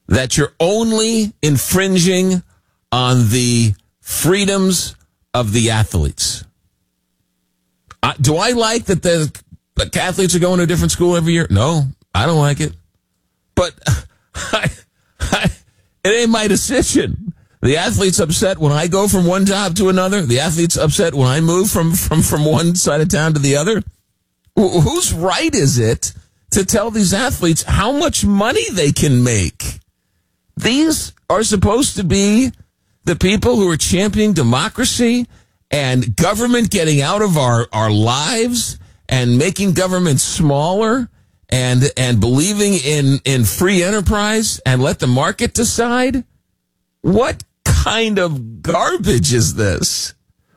that you're only infringing on the freedoms of the athletes. Do I like that the athletes are going to a different school every year? No, I don't like it. But it ain't my decision. The athlete's upset when I go from one job to another. The athlete's upset when I move from one side of town to the other. Whose right is it to tell these athletes how much money they can make? These are supposed to be the people who are championing democracy and government getting out of our lives and making government smaller and believing in free enterprise and let the market decide. What kind of garbage is this?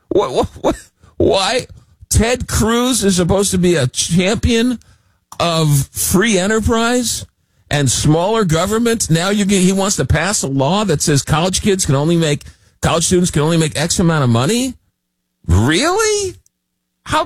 Why? Ted Cruz is supposed to be a champion of free enterprise and smaller government. Now he wants to pass a law that says college students can only make X amount of money. Really? How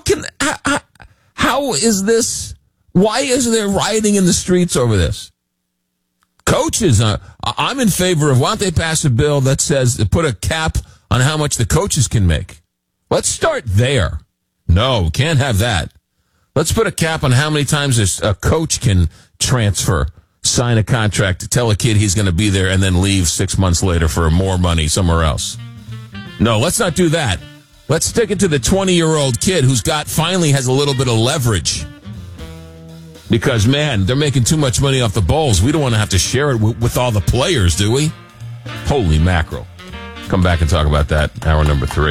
is this? Why is there rioting in the streets over this? Coaches, I'm in favor of, why don't they pass a bill that says, put a cap on how much the coaches can make? Let's start there. No, can't have that. Let's put a cap on how many times a coach can transfer, sign a contract to tell a kid he's going to be there and then leave 6 months later for more money somewhere else. No, let's not do that. Let's stick it to the 20-year-old kid who's finally has a little bit of leverage. Because, man, they're making too much money off the bowls. We don't want to have to share it with all the players, do we? Holy mackerel. Come back and talk about that. Hour number 3.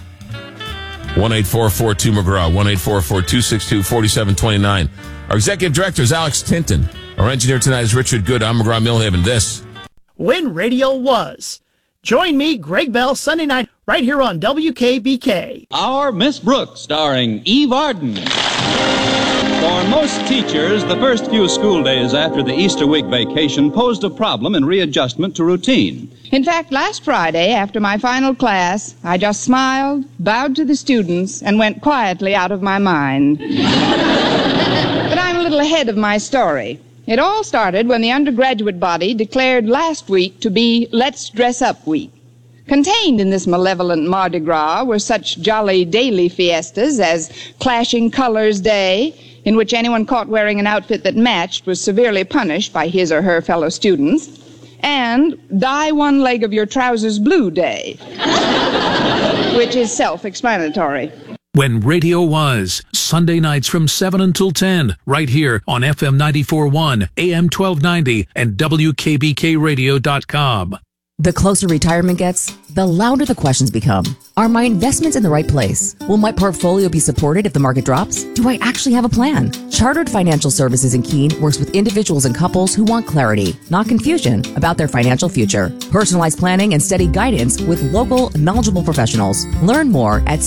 1-844-2-McGraw. 1-844-262-4729. Our executive director is Alex Tinton. Our engineer tonight is Richard Good. I'm McGraw-Milhaven. This. When radio was. Join me, Greg Bell, Sunday night, right here on WKBK. Our Miss Brooks, starring Eve Arden. For most teachers, the first few school days after the Easter week vacation posed a problem in readjustment to routine. In fact, last Friday, after my final class, I just smiled, bowed to the students, and went quietly out of my mind. But I'm a little ahead of my story. It all started when the undergraduate body declared last week to be Let's Dress Up Week. Contained in this malevolent Mardi Gras were such jolly daily fiestas as Clashing Colors Day, in which anyone caught wearing an outfit that matched was severely punished by his or her fellow students, and Dye One Leg of Your Trousers Blue Day, which is self-explanatory. When radio was, Sunday nights from 7 until 10, right here on FM 94.1, AM 1290, and WKBKRadio.com. The closer retirement gets, the louder the questions become. Are my investments in the right place? Will my portfolio be supported if the market drops? Do I actually have a plan? Chartered Financial Services in Keene works with individuals and couples who want clarity, not confusion, about their financial future. Personalized planning and steady guidance with local, knowledgeable professionals. Learn more at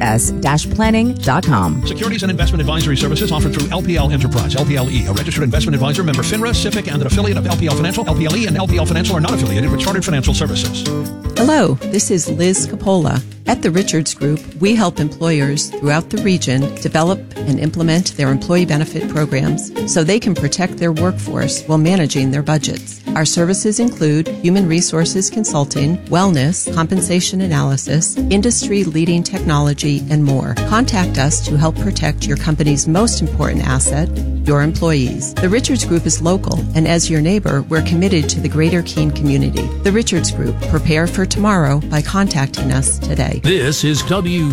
cfs-planning.com. Securities and investment advisory services offered through LPL Enterprise, LPLE, a registered investment advisor, member FINRA, SIPC, and an affiliate of LPL Financial. LPLE and LPL Financial are not affiliated with Chartered Financial Services. Hello, this is Liz Capola. At the Richards Group, we help employers throughout the region develop and implement their employee benefit programs so they can protect their workforce while managing their budgets. Our services include human resources consulting, wellness, compensation analysis, industry-leading technology, and more. Contact us to help protect your company's most important asset, your employees. The Richards Group is local, and as your neighbor, we're committed to the greater Keene community. The Richards Group. Prepare for tomorrow by contacting us today. This is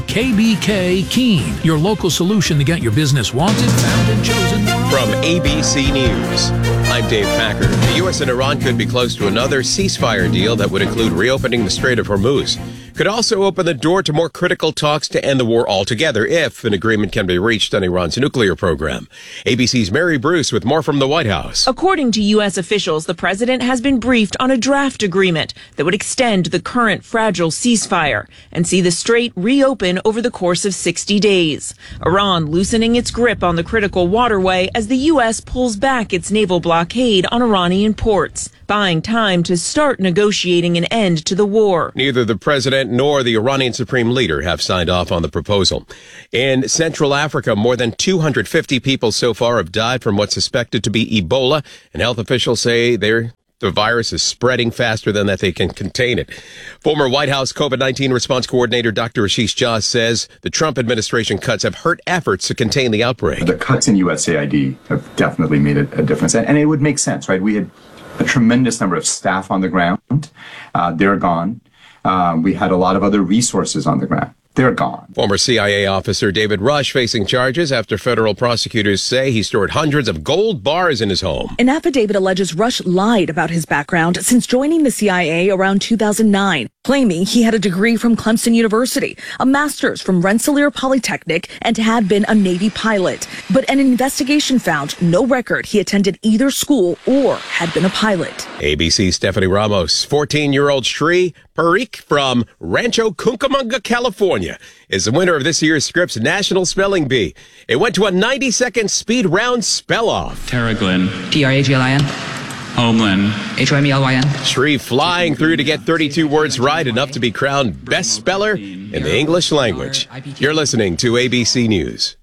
WKBK Keene, your local solution to get your business wanted, found, and chosen. From ABC News, I'm Dave Packard. The U.S. and Iran could be close to another ceasefire deal that would include reopening the Strait of Hormuz. Could also open the door to more critical talks to end the war altogether if an agreement can be reached on Iran's nuclear program. ABC's Mary Bruce with more from the White House. According to U.S. officials, the president has been briefed on a draft agreement that would extend the current fragile ceasefire and see the strait reopen over the course of 60 days. Iran loosening its grip on the critical waterway as the U.S. pulls back its naval blockade on Iranian ports, buying time to start negotiating an end to the war. Neither the president nor the Iranian supreme leader have signed off on the proposal. In Central Africa, more than 250 people so far have died from what's suspected to be Ebola, and health officials say they're the virus is spreading faster than that they can contain it. Former White House COVID-19 response coordinator Dr. Ashish Jha says the Trump administration cuts have hurt efforts to contain the outbreak. The cuts in USAID have definitely made a difference. And it would make sense, right? We had a tremendous number of staff on the ground. They're gone. We had a lot of other resources on the ground. They're gone. Former CIA officer David Rush facing charges after federal prosecutors say he stored hundreds of gold bars in his home. An affidavit alleges Rush lied about his background since joining the CIA around 2009, claiming he had a degree from Clemson University, a master's from Rensselaer Polytechnic, and had been a Navy pilot. But an investigation found no record he attended either school or had been a pilot. ABC's Stephanie Ramos, 14-year-old Shri Parikh from Rancho Cucamonga, California, is the winner of this year's Scripps National Spelling Bee. It went to a 90-second speed round spell-off. Terraglin. T-R-A-G-L-I-N. Homeland. H-O-M-E-L-Y-N. Shri flying through to get 32 words right, enough to be crowned best speller in the English language. You're listening to ABC News.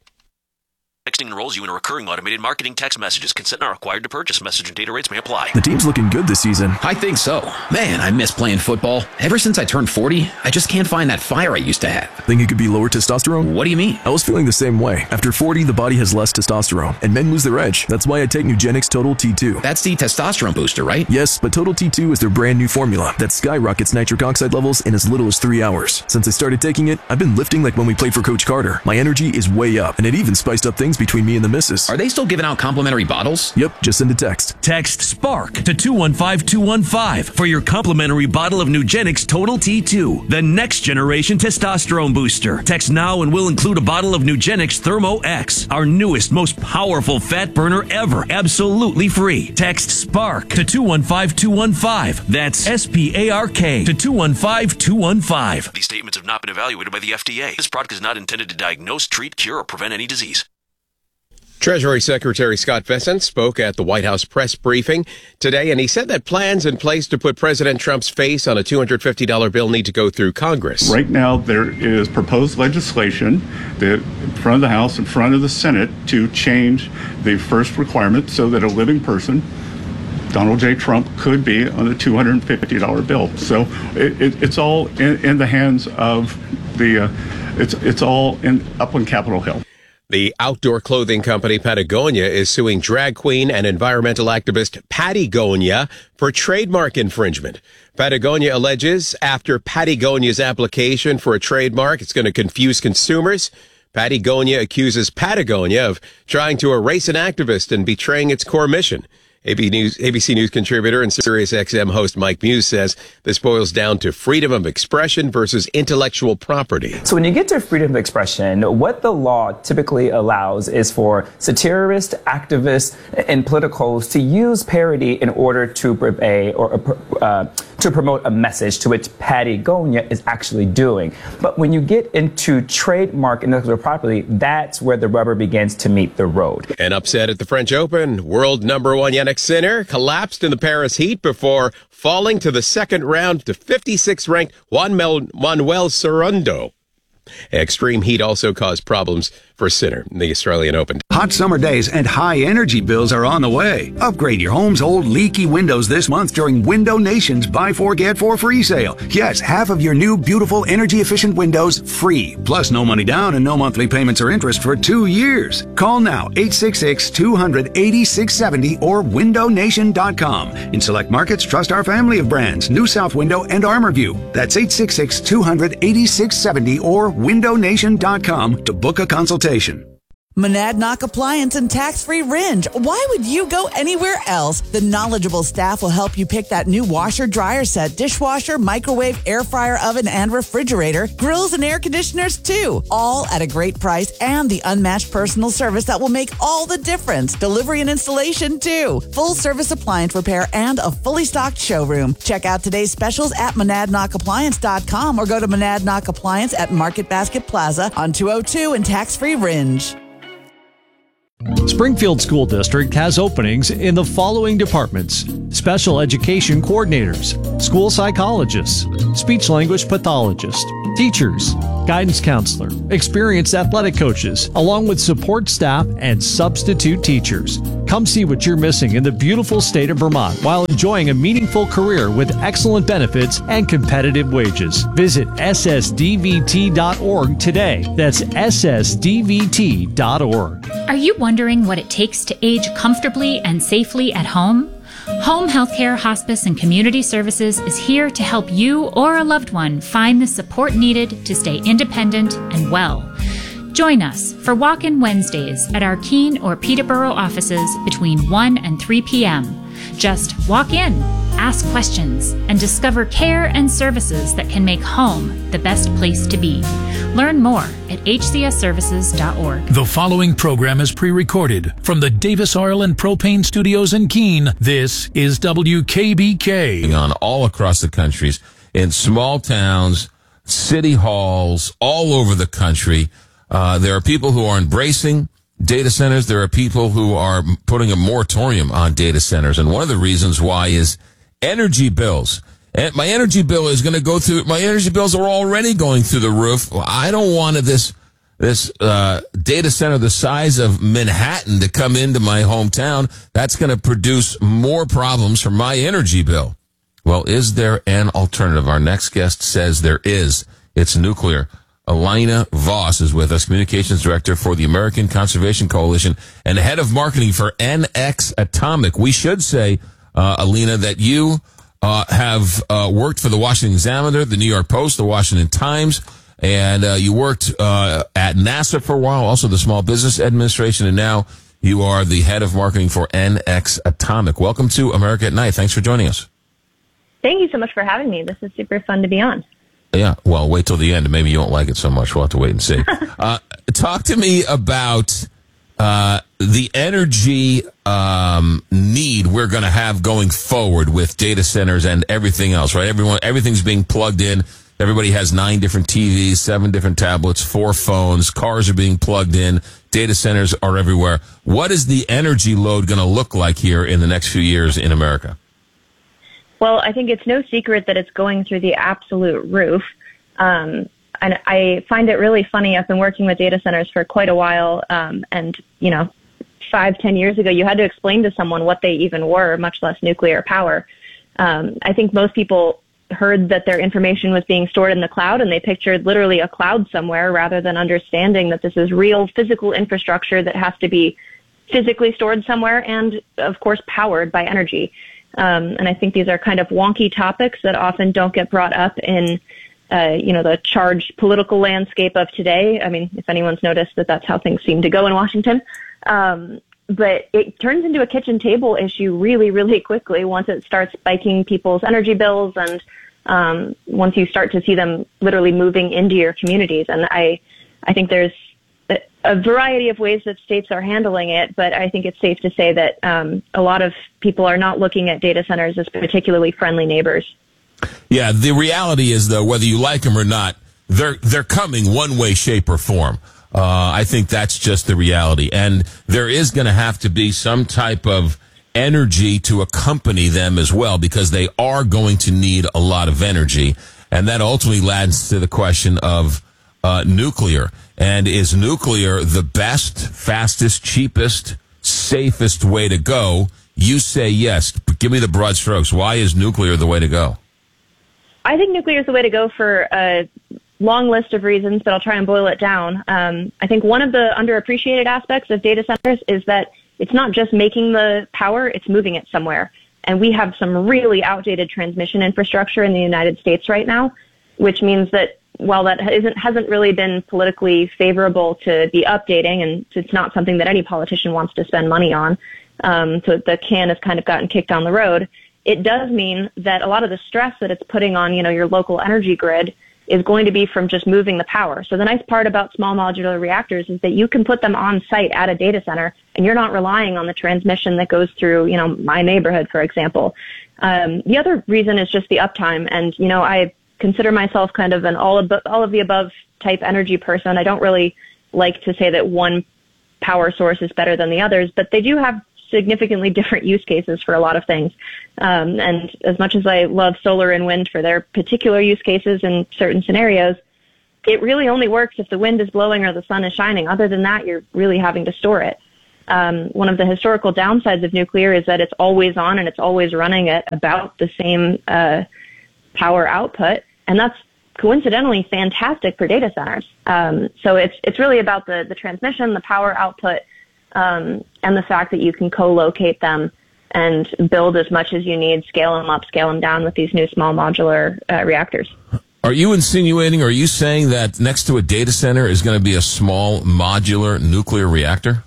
Texting enrolls you in a recurring automated marketing text messages. Consent not required to purchase. Message and data rates may apply. The team's looking good this season. I think so. Man, I miss playing football. Ever since I turned 40, I just can't find that fire I used to have. Think it could be lower testosterone? What do you mean? I was feeling the same way. After 40, the body has less testosterone, and men lose their edge. That's why I take Nugenix Total T2. That's the testosterone booster, right? Yes, but Total T2 is their brand new formula that skyrockets nitric oxide levels in as little as 3 hours. Since I started taking it, I've been lifting like when we played for Coach Carter. My energy is way up, and it even spiced up things between me and the missus. Are they still giving out complimentary bottles? Yep, just send a text. Text SPARK to 215215 for your complimentary bottle of Nugenix Total T2, the next generation testosterone booster. Text now and we'll include a bottle of Nugenix Thermo X, our newest, most powerful fat burner ever, absolutely free. Text SPARK to 215215. That's SPARK to 215215. These statements have not been evaluated by the FDA. This product is not intended to diagnose, treat, cure, or prevent any disease. Treasury Secretary Scott Bessent spoke at the White House press briefing today, and he said that plans in place to put President Trump's face on a $250 bill need to go through Congress. Right now, there is proposed legislation that in front of the House, in front of the Senate, to change the first requirement so that a living person, Donald J. Trump, could be on a $250 bill. So it's all in the hands of the, it's all up on Capitol Hill. The outdoor clothing company Patagonia is suing drag queen and environmental activist Patagonia for trademark infringement. Patagonia alleges after Patagonia's application for a trademark, it's going to confuse consumers. Patagonia accuses Patagonia of trying to erase an activist and betraying its core mission. ABC News contributor and SiriusXM host Mike Muse says this boils down to freedom of expression versus intellectual property. So when you get to freedom of expression, what the law typically allows is for satirists, activists, and politicals to use parody in order to promote a message, to which Patagonia is actually doing. But when you get into trademark intellectual property, that's where the rubber begins to meet the road. An upset at the French Open. World number one Jannik Sinner collapsed in the Paris heat before falling to the second round to 56th ranked Manuel Cerundo. Extreme heat also caused problems for Sinner in the Australian Open. Hot summer days and high energy bills are on the way. Upgrade your home's old leaky windows this month during Window Nation's Buy 4 Get 4 free sale. Yes, half of your new beautiful energy efficient windows free. Plus no money down and no monthly payments or interest for 2 years. Call now 866-200-8670 or windownation.com. In select markets, trust our family of brands, New South Window and ArmorView. That's 866-200-8670 or windownation.com to book a consultation. Monadnock Appliance and tax-free Ringe. Why would you go anywhere else? The knowledgeable staff will help you pick that new washer, dryer set, dishwasher, microwave, air fryer, oven, and refrigerator, grills and air conditioners too. All at a great price and the unmatched personal service that will make all the difference. Delivery and installation too. Full service appliance repair and a fully stocked showroom. Check out today's specials at monadnockappliance.com or go to Monadnock Appliance at Market Basket Plaza on 202 and tax-free Ringe. Springfield School District has openings in the following departments: special education coordinators, school psychologists, speech-language pathologist, teachers, guidance counselor, experienced athletic coaches, along with support staff and substitute teachers. Come see what you're missing in the beautiful state of Vermont while enjoying a meaningful career with excellent benefits and competitive wages. Visit ssdvt.org today. That's ssdvt.org. Are you wondering what it takes to age comfortably and safely at home? Home Healthcare, Hospice, and Community Services is here to help you or a loved one find the support needed to stay independent and well. Join us for Walk-In Wednesdays at our Keene or Peterborough offices between 1 and 3 p.m. Just walk in, ask questions, and discover care and services that can make home the best place to be. Learn more at hcsservices.org. The following program is pre-recorded from the Davis Oil and Propane Studios in Keene. This is WKBK. On all across the countries, in small towns, city halls, all over the country. There are people who are embracing data centers. There are people who are putting a moratorium on data centers. And one of the reasons why is energy bills. And my energy bill is going to go through. My energy bills are already going through the roof. I don't want this data center the size of Manhattan to come into my hometown. That's going to produce more problems for my energy bill. Well, is there an alternative? Our next guest says there is. It's nuclear. Alina Voss is with us, Communications Director for the American Conservation Coalition and Head of Marketing for NX Atomic. We should say, Alina, that you have worked for the Washington Examiner, the New York Post, the Washington Times, and you worked at NASA for a while, also the Small Business Administration, and now you are the Head of Marketing for NX Atomic. Welcome to America at Night. Thanks for joining us. Thank you so much for having me. This is super fun to be on. Yeah, well, wait till the end. Maybe you won't like it so much. We'll have to wait and see. Talk to me about the energy need we're going to have going forward with data centers and everything else, right? Everything's being plugged in. Everybody has 9 different TVs, 7 different tablets, 4 phones. Cars are being plugged in. Data centers are everywhere. What is the energy load going to look like here in the next few years in America? Well, I think it's no secret that it's going through the absolute roof. And I find it really funny. I've been working with data centers for quite a while. And, 5-10 years ago, you had to explain to someone what they even were, much less nuclear power. I think most people heard that their information was being stored in the cloud, and they pictured literally a cloud somewhere rather than understanding that this is real physical infrastructure that has to be physically stored somewhere and, of course, powered by energy. And I think these are kind of wonky topics that often don't get brought up in, the charged political landscape of today. I mean, if anyone's noticed that's how things seem to go in Washington. But it turns into a kitchen table issue really, really quickly once it starts spiking people's energy bills and once you start to see them literally moving into your communities. And I think there's a variety of ways that states are handling it, but I think it's safe to say that a lot of people are not looking at data centers as particularly friendly neighbors. Yeah, the reality is, though, whether you like them or not, they're coming one way, shape, or form. I think that's just the reality. And there is going to have to be some type of energy to accompany them as well, because they are going to need a lot of energy. And that ultimately leads to the question of nuclear. And is nuclear the best, fastest, cheapest, safest way to go? You say yes. Give me the broad strokes. Why is nuclear the way to go? I think nuclear is the way to go for a long list of reasons, but I'll try and boil it down. I think one of the underappreciated aspects of data centers is that it's not just making the power, it's moving it somewhere. And we have some really outdated transmission infrastructure in the United States right now, which means that while that hasn't really been politically favorable to be updating, and it's not something that any politician wants to spend money on, so the can has kind of gotten kicked down the road, it does mean that a lot of the stress that it's putting on, your local energy grid is going to be from just moving the power. So the nice part about small modular reactors is that you can put them on site at a data center, and you're not relying on the transmission that goes through, my neighborhood, for example. The other reason is just the uptime. And, I consider myself kind of an all of the above type energy person. I don't really like to say that one power source is better than the others, but they do have significantly different use cases for a lot of things. And as much as I love solar and wind for their particular use cases in certain scenarios, it really only works if the wind is blowing or the sun is shining. Other than that, you're really having to store it. One of the historical downsides of nuclear is that it's always on and it's always running at about the same power output, and that's coincidentally fantastic for data centers. So it's really about the transmission, the power output, and the fact that you can co-locate them and build as much as you need, scale them up, scale them down with these new small modular reactors. Are you insinuating, or are you saying that next to a data center is going to be a small modular nuclear reactor?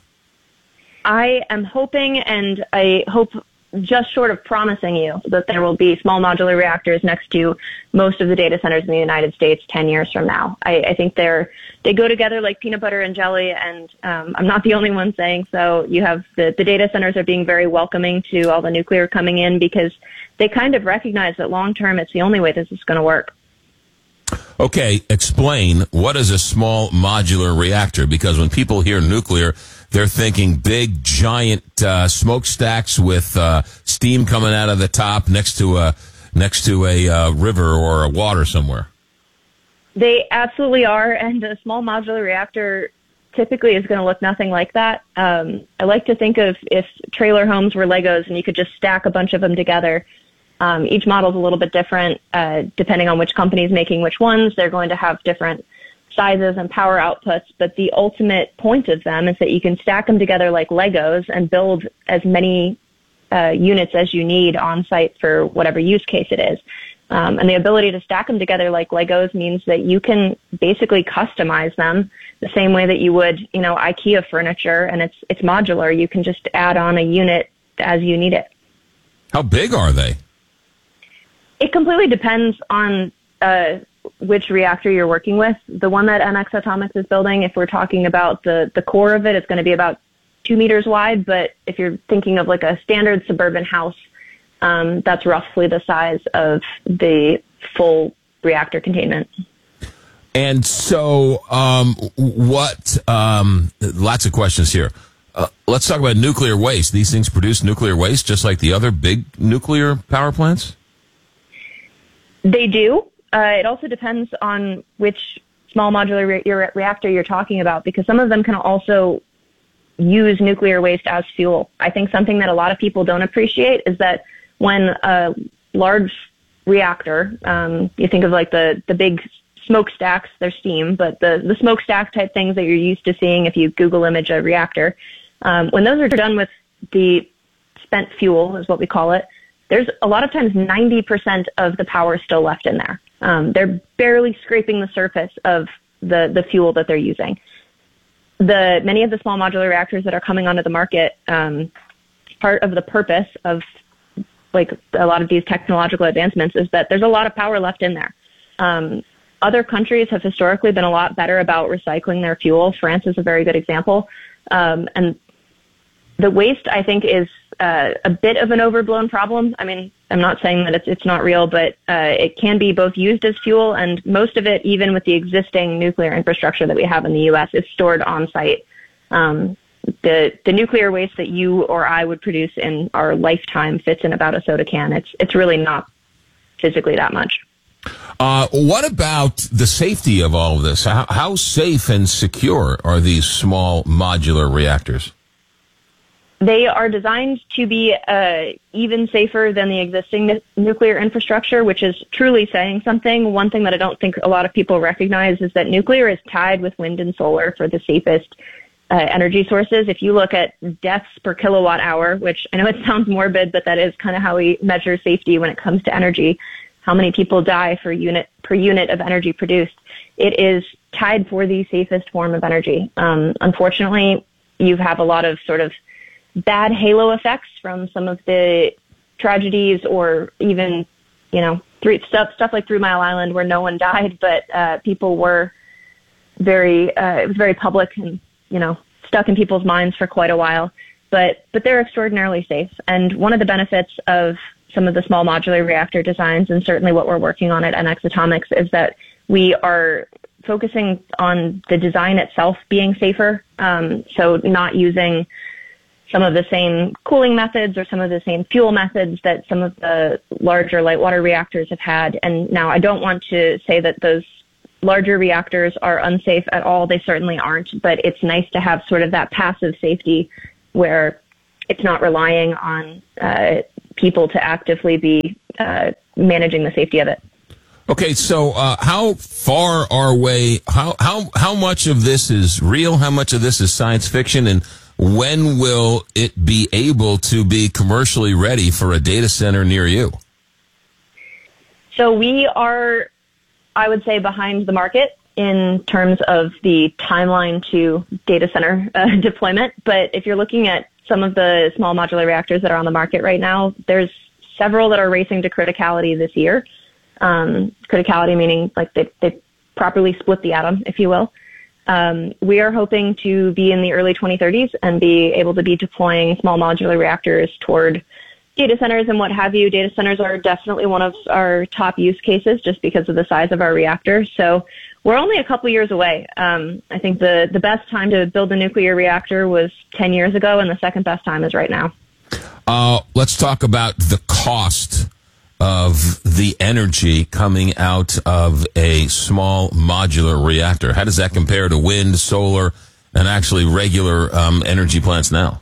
I am hoping, and I hope just short of promising you, that there will be small modular reactors next to most of the data centers in the United States 10 years from now. I think they go together like peanut butter and jelly, and I'm not the only one saying so. You have the data centers are being very welcoming to all the nuclear coming in because they kind of recognize that long term it's the only way this is going to work. Okay, explain, what is a small modular reactor? Because when people hear nuclear, they're thinking big, giant smokestacks with steam coming out of the top next to a river or a water somewhere. They absolutely are, and a small modular reactor typically is going to look nothing like that. I like to think of if trailer homes were Legos and you could just stack a bunch of them together. Each model is a little bit different depending on which company is making which ones. They're going to have different sizes and power outputs, but the ultimate point of them is that you can stack them together like Legos and build as many units as you need on site for whatever use case it is. And the ability to stack them together like Legos means that you can basically customize them the same way that you would, IKEA furniture, and it's modular. You can just add on a unit as you need it. How big are they? It completely depends on which reactor you're working with. The one that NX Atomics is building, if we're talking about the core of it, it's going to be about 2 meters wide. But if you're thinking of like a standard suburban house, that's roughly the size of the full reactor containment. And so lots of questions here. Let's talk about nuclear waste. These things produce nuclear waste just like the other big nuclear power plants? They do. It also depends on which small modular reactor you're talking about, because some of them can also use nuclear waste as fuel. I think something that a lot of people don't appreciate is that when a large reactor, you think of like the big smokestacks, they're steam, but the smokestack type things that you're used to seeing if you Google image a reactor, when those are done with the spent fuel, is what we call it, there's a lot of times 90% of the power still left in there. They're barely scraping the surface of the fuel that they're using. Many of the small modular reactors that are coming onto the market, part of the purpose of like a lot of these technological advancements is that there's a lot of power left in there. Other countries have historically been a lot better about recycling their fuel. France is a very good example. And the waste, I think, is a bit of an overblown problem. I mean, I'm not saying that it's not real, but it can be both used as fuel, and most of it, even with the existing nuclear infrastructure that we have in the U.S., is stored on site. The nuclear waste that you or I would produce in our lifetime fits in about a soda can. It's really not physically that much. What about the safety of all of this? How safe and secure are these small modular reactors? They are designed to be even safer than the existing nuclear infrastructure, which is truly saying something. One thing that I don't think a lot of people recognize is that nuclear is tied with wind and solar for the safest energy sources. If you look at deaths per kilowatt hour, which I know it sounds morbid, but that is kind of how we measure safety when it comes to energy, how many people die per unit of energy produced, it is tied for the safest form of energy. Unfortunately, you have a lot of sort of bad halo effects from some of the tragedies, or even, stuff like 3 Mile Island where no one died, but people were it was very public and, stuck in people's minds for quite a while. But they're extraordinarily safe. And one of the benefits of some of the small modular reactor designs, and certainly what we're working on at NX Atomics, is that we are focusing on the design itself being safer. So not using some of the same cooling methods or some of the same fuel methods that some of the larger light water reactors have had. And now I don't want to say that those larger reactors are unsafe at all. They certainly aren't, but it's nice to have sort of that passive safety where it's not relying on people to actively be managing the safety of it. Okay, so how far are we? How much of this is real? How much of this is science fiction? And when will it be able to be commercially ready for a data center near you? So we are, I would say, behind the market in terms of the timeline to data center deployment. But if you're looking at some of the small modular reactors that are on the market right now, there's several that are racing to criticality this year. Criticality meaning like they properly split the atom, if you will. We are hoping to be in the early 2030s and be able to be deploying small modular reactors toward data centers and what have you. Data centers are definitely one of our top use cases just because of the size of our reactor. So we're only a couple years away. I think the best time to build a nuclear reactor was 10 years ago, and the second best time is right now. Let's talk about the cost of the energy coming out of a small modular reactor. How does that compare to wind, solar, and actually regular energy plants now?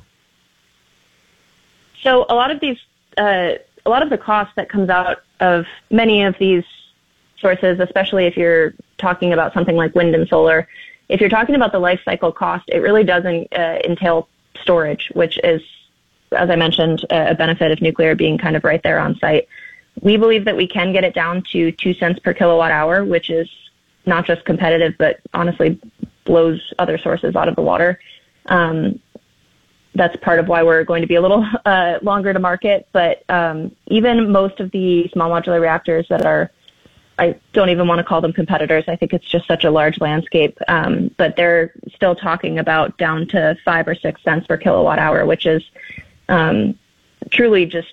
So a lot of the cost that comes out of many of these sources, especially if you're talking about something like wind and solar, if you're talking about the life cycle cost, it really doesn't entail storage, which is, as I mentioned, a benefit of nuclear being kind of right there on site. We believe that we can get it down to 2 cents per kilowatt hour, which is not just competitive, but honestly blows other sources out of the water. That's part of why we're going to be a little longer to market. But even most of the small modular reactors that are, I don't even want to call them competitors. I think it's just such a large landscape. But they're still talking about down to 5 or 6 cents per kilowatt hour, which is truly just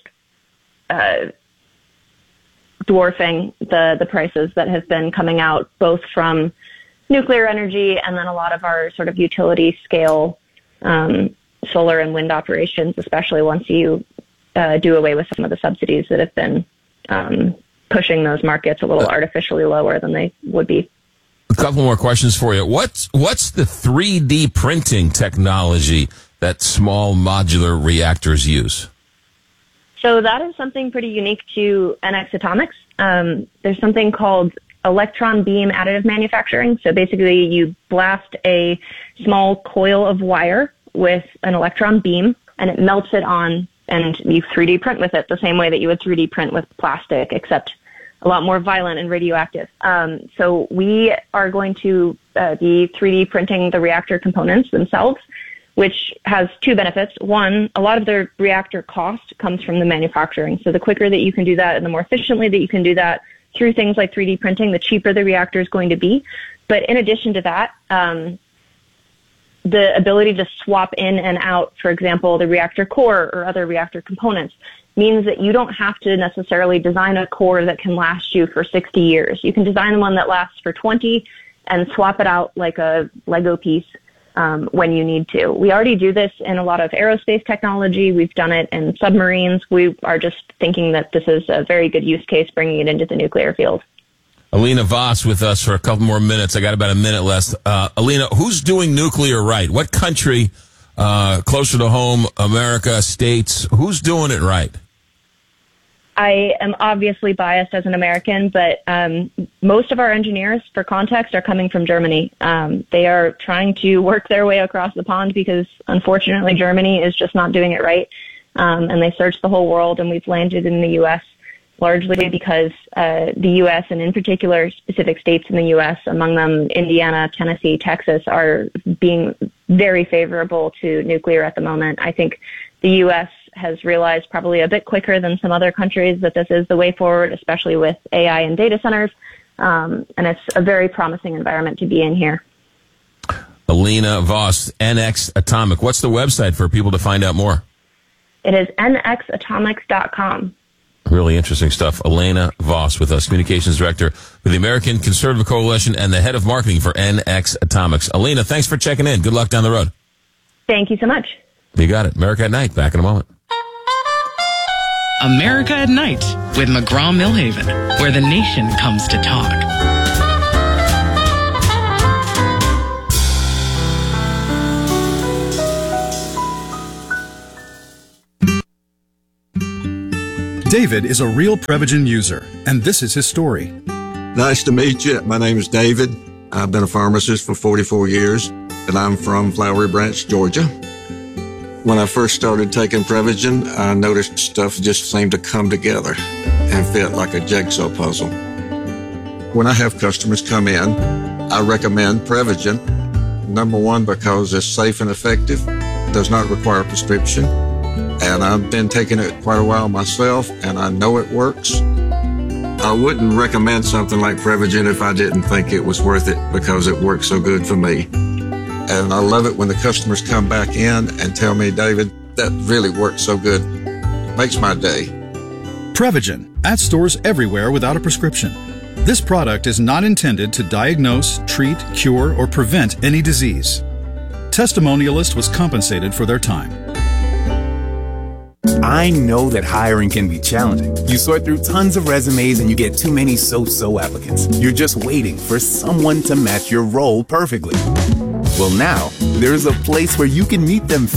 dwarfing the prices that have been coming out both from nuclear energy and then a lot of our sort of utility scale solar and wind operations, especially once you do away with some of the subsidies that have been pushing those markets a little artificially lower than they would be. A couple more questions for you. What's the 3D printing technology that small modular reactors use? So that is something pretty unique to NX Atomics. There's something called electron beam additive manufacturing. So basically you blast a small coil of wire with an electron beam and it melts it on and you 3D print with it the same way that you would 3D print with plastic, except a lot more violent and radioactive. So we are going to be 3D printing the reactor components themselves, which has two benefits. One, a lot of the reactor cost comes from the manufacturing. So the quicker that you can do that and the more efficiently that you can do that through things like 3D printing, the cheaper the reactor is going to be. But in addition to that, the ability to swap in and out, for example, the reactor core or other reactor components, means that you don't have to necessarily design a core that can last you for 60 years. You can design one that lasts for 20 and swap it out like a Lego piece when you need to. We already do this in a lot of aerospace technology. We've done it in submarines. We are just thinking that this is a very good use case, bringing it into the nuclear field. Alina Voss with us for a couple more minutes. I got about a minute left. Alina, who's doing nuclear right? What country, closer to home, America, states, who's doing it right? I am obviously biased as an American, but most of our engineers, for context, are coming from Germany. They are trying to work their way across the pond because, unfortunately, Germany is just not doing it right. And they searched the whole world, and we've landed in the U.S. largely because the U.S. and in particular specific states in the U.S., among them Indiana, Tennessee, Texas, are being very favorable to nuclear at the moment. I think the U.S. has realized probably a bit quicker than some other countries that this is the way forward, especially with AI and data centers. And it's a very promising environment to be in here. Alina Voss, NX Atomic. What's the website for people to find out more? It is nxatomics.com. Really interesting stuff. Elena Voss with us, Communications Director for the American Conservative Coalition and the Head of Marketing for NX Atomics. Elena, thanks for checking in. Good luck down the road. Thank you so much. You got it. America at Night. Back in a moment. America at Night with McGraw-Millhaven, where the nation comes to talk. David is a real Prevagen user, and this is his story. Nice to meet you. My name is David. I've been a pharmacist for 44 years, and I'm from Flowery Branch, Georgia. When I first started taking Prevagen, I noticed stuff just seemed to come together and fit like a jigsaw puzzle. When I have customers come in, I recommend Prevagen. Number one, because it's safe and effective, does not require a prescription. And I've been taking it quite a while myself, and I know it works. I wouldn't recommend something like Prevagen if I didn't think it was worth it because it works so good for me. And I love it when the customers come back in and tell me, David, that really works so good. Makes my day. Prevagen, at stores everywhere without a prescription. This product is not intended to diagnose, treat, cure, or prevent any disease. Testimonialist was compensated for their time. I know that hiring can be challenging. You sort through tons of resumes and you get too many so-so applicants. You're just waiting for someone to match your role perfectly. Well, now, there's a place where you can meet them fast.